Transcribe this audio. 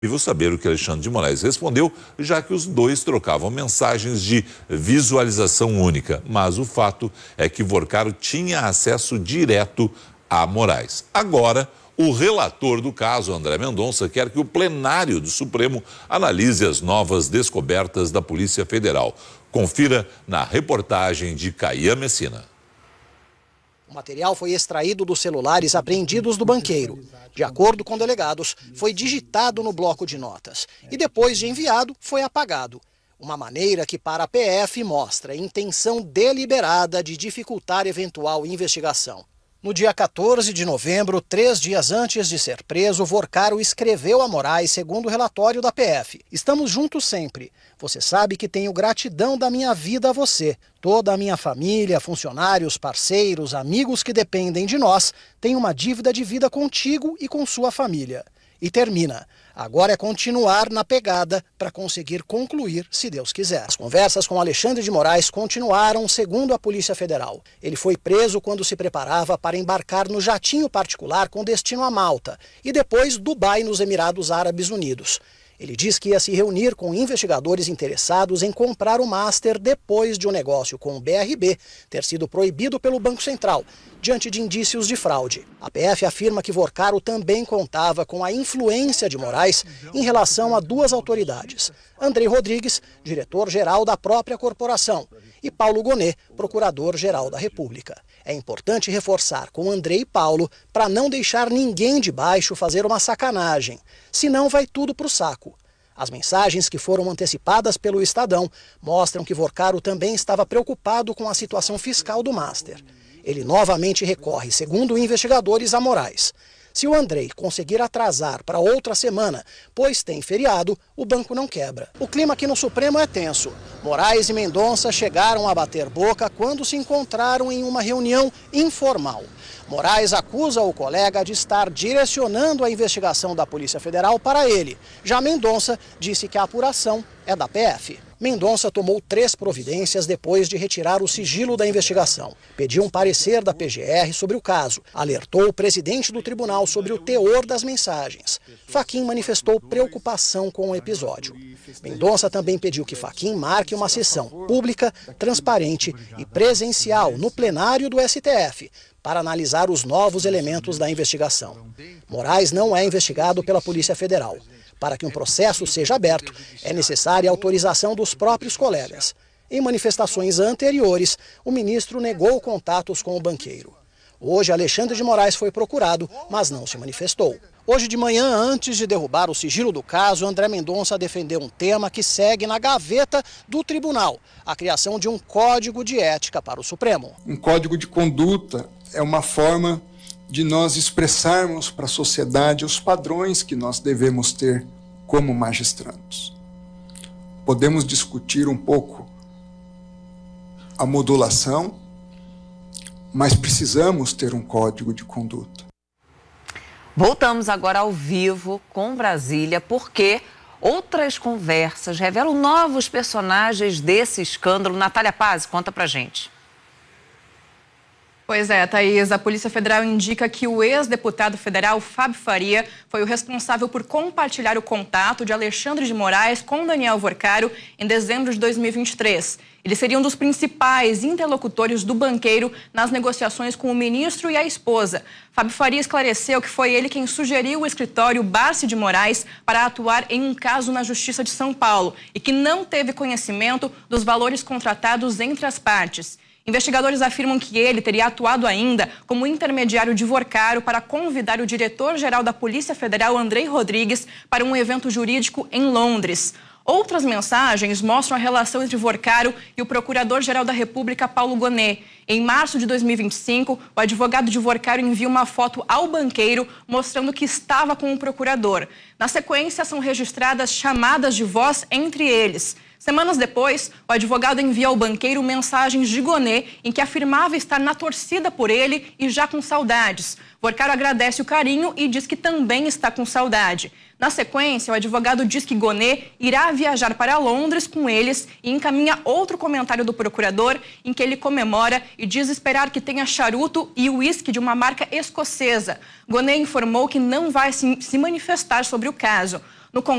possível saber o que Alexandre de Moraes respondeu, já que os dois trocavam mensagens de visualização única. Mas o fato é que Vorcaro tinha acesso direto a Moraes. Agora, o relator do caso, André Mendonça, quer que o plenário do Supremo analise as novas descobertas da Polícia Federal. Confira na reportagem de Caia Messina. O material foi extraído dos celulares apreendidos do banqueiro. De acordo com delegados, foi digitado no bloco de notas e depois de enviado, foi apagado. Uma maneira que para a PF mostra intenção deliberada de dificultar eventual investigação. No dia 14 de novembro, 3 dias antes de ser preso, Vorcaro escreveu a Moraes, segundo o relatório da PF. Estamos juntos sempre. Você sabe que tenho gratidão da minha vida a você. Toda a minha família, funcionários, parceiros, amigos que dependem de nós, têm uma dívida de vida contigo e com sua família. E termina. Agora é continuar na pegada para conseguir concluir, se Deus quiser. As conversas com Alexandre de Moraes continuaram, segundo a Polícia Federal. Ele foi preso quando se preparava para embarcar no jatinho particular com destino a Malta e depois Dubai, nos Emirados Árabes Unidos. Ele diz que ia se reunir com investigadores interessados em comprar o Master depois de um negócio com o BRB ter sido proibido pelo Banco Central, diante de indícios de fraude. A PF afirma que Vorcaro também contava com a influência de Moraes em relação a duas autoridades: Andrei Rodrigues, diretor-geral da própria corporação, e Paulo Gonet, procurador-geral da República. É importante reforçar com Andrei e Paulo para não deixar ninguém de baixo fazer uma sacanagem, senão vai tudo para o saco. As mensagens que foram antecipadas pelo Estadão mostram que Vorcaro também estava preocupado com a situação fiscal do Master. Ele novamente recorre, segundo investigadores, a Moraes. Se o Andrei conseguir atrasar para outra semana, pois tem feriado, o banco não quebra. O clima aqui no Supremo é tenso. Moraes e Mendonça chegaram a bater boca quando se encontraram em uma reunião informal. Moraes acusa o colega de estar direcionando a investigação da Polícia Federal para ele. Já Mendonça disse que a apuração é da PF. Mendonça tomou 3 providências depois de retirar o sigilo da investigação. Pediu um parecer da PGR sobre o caso. Alertou o presidente do tribunal sobre o teor das mensagens. Fachin manifestou preocupação com o episódio. Mendonça também pediu que Fachin marque uma sessão pública, transparente e presencial no plenário do STF para analisar os novos elementos da investigação. Moraes não é investigado pela Polícia Federal. Para que um processo seja aberto, é necessária a autorização dos próprios colegas. Em manifestações anteriores, o ministro negou contatos com o banqueiro. Hoje, Alexandre de Moraes foi procurado, mas não se manifestou. Hoje de manhã, antes de derrubar o sigilo do caso, André Mendonça defendeu um tema que segue na gaveta do tribunal: a criação de um código de ética para o Supremo. Um código de conduta é uma forma de nós expressarmos para a sociedade os padrões que nós devemos ter como magistrados. Podemos discutir um pouco a modulação, mas precisamos ter um código de conduta. Voltamos agora ao vivo com Brasília, porque outras conversas revelam novos personagens desse escândalo. Natália Paz, conta pra gente. Pois é, Thaís, a Polícia Federal indica que o ex-deputado federal Fábio Faria foi o responsável por compartilhar o contato de Alexandre de Moraes com Daniel Vorcaro em dezembro de 2023. Ele seria um dos principais interlocutores do banqueiro nas negociações com o ministro e a esposa. Fábio Faria esclareceu que foi ele quem sugeriu o escritório Barsi de Moraes para atuar em um caso na Justiça de São Paulo e que não teve conhecimento dos valores contratados entre as partes. Investigadores afirmam que ele teria atuado ainda como intermediário de Vorcaro para convidar o diretor-geral da Polícia Federal, Andrei Rodrigues, para um evento jurídico em Londres. Outras mensagens mostram a relação entre Vorcaro e o Procurador-Geral da República, Paulo Gonet. Em março de 2025, o advogado de Vorcaro envia uma foto ao banqueiro mostrando que estava com o procurador. Na sequência, são registradas chamadas de voz entre eles. Semanas depois, o advogado envia ao banqueiro mensagens de Gonet em que afirmava estar na torcida por ele e já com saudades. Vorcaro agradece o carinho e diz que também está com saudade. Na sequência, o advogado diz que Gonet irá viajar para Londres com eles e encaminha outro comentário do procurador em que ele comemora e diz esperar que tenha charuto e uísque de uma marca escocesa. Gonet informou que não vai se manifestar sobre o caso. no